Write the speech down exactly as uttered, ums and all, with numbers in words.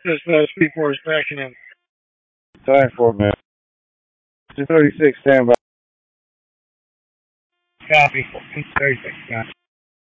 This uh, Speed Force backing in. Time for man. two thirty-six, standby. Copy. thirty-six, copy.